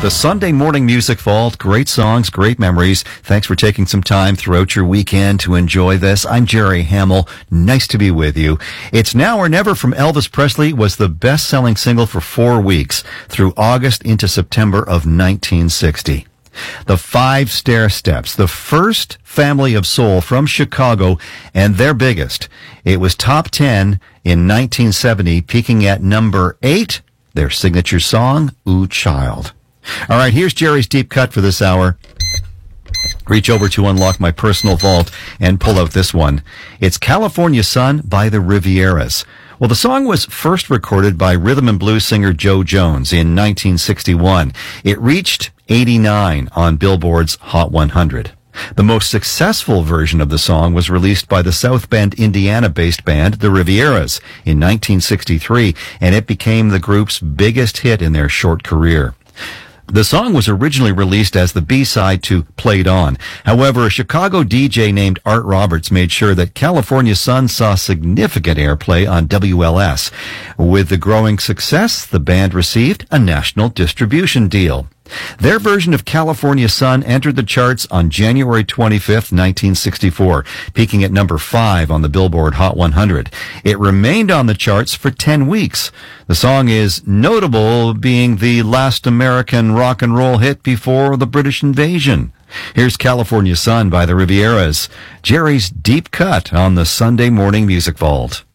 The Sunday Morning Music Vault. Great songs, great memories. Thanks for taking some time throughout your weekend to enjoy this. I'm Jerry Hamill. Nice to be with you. It's Now or Never from Elvis Presley was the best-selling single for 4 weeks through August into September of 1960. The Five Stairsteps, the first family of soul from Chicago and their biggest. It was top 10 in 1970, peaking at number 8, their signature song, Ooh Child. All right, here's Jerry's deep cut for this hour. Reach over to unlock my personal vault and pull out this one. It's California Sun by the Rivieras. Well, the song was first recorded by rhythm and blues singer Joe Jones in 1961. It reached 89 on Billboard's Hot 100. The most successful version of the song was released by the South Bend, Indiana-based band, the Rivieras, in 1963, and it became the group's biggest hit in their short career. The song was originally released as the B-side to Played On. However, a Chicago DJ named Art Roberts made sure that California Sun saw significant airplay on WLS. With the growing success, the band received a national distribution deal. Their version of California Sun entered the charts on January 25th, 1964, peaking at number 5 on the Billboard Hot 100. It remained on the charts for 10 weeks. The song is notable being the last American rock and roll hit before the British invasion. Here's California Sun by the Rivieras, Jerry's deep cut on the Sunday Morning Music Vault.